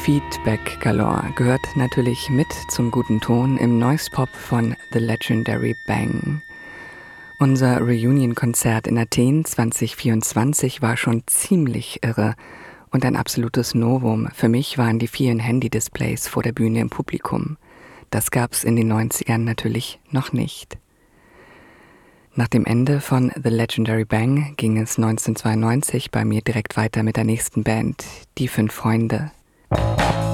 Feedback Galore gehört natürlich mit zum guten Ton im Noise Pop von The Legendary Bang. Unser Reunion-Konzert in Athen 2024 war schon ziemlich irre und ein absolutes Novum. Für mich waren die vielen Handy-Displays vor der Bühne im Publikum. Das gab's in den 90ern natürlich noch nicht. Nach dem Ende von The Legendary Bang ging es 1992 bei mir direkt weiter mit der nächsten Band, die 5 Freunde.